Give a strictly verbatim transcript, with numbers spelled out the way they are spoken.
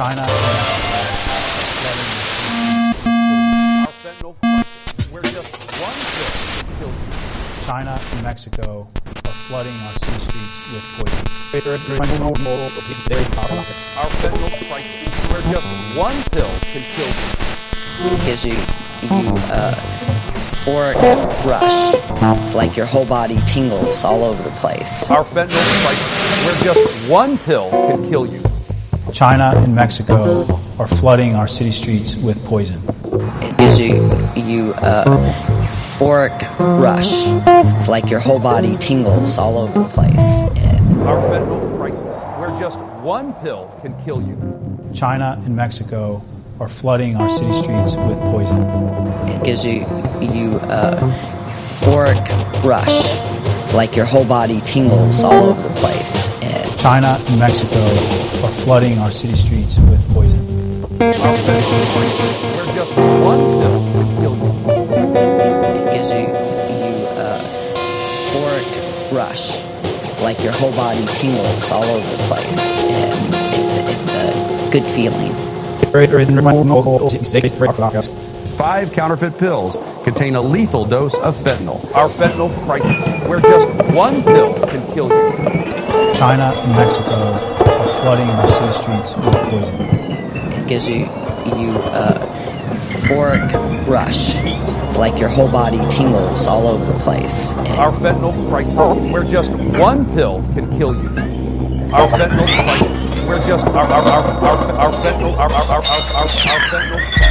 China and Mexico. Where just one pill can kill you. China and Mexico are flooding our city streets with poison. Our fentanyl crisis, where just one pill can kill you. Gives you, you uh, euphoric rush. It's like your whole body tingles all over the place. Our fentanyl crisis, where just one pill can kill you. China and Mexico are flooding our city streets with poison. It gives you, you uh, euphoric rush. It's like your whole body tingles all over the place. And our fentanyl crisis, where just one pill can kill you. China and Mexico are flooding our city streets with poison. It gives you, you uh, euphoric rush. It's like your whole body tingles all over the place. And China and Mexico are flooding our city streets with poison. Our fentanyl crisis, where just one pill can kill you. It gives you, you uh, euphoric rush. It's like your whole body tingles all over the place. And it's, it's a good feeling. Five counterfeit pills contain a lethal dose of fentanyl. Our fentanyl crisis, where just one pill can kill you. China and Mexico are flooding our city streets with poison. It gives you, you uh, euphoric rush. It's like your whole body tingles all over the place. And our fentanyl crisis, where just one pill can kill you. Our fentanyl crisis, where just our our our our, our fentanyl our our our our, our fentanyl